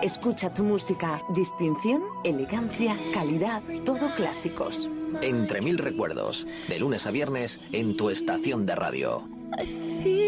Escucha tu música. Distinción, elegancia, calidad, todo clásicos. Entre mil recuerdos, de lunes a viernes en tu estación de radio.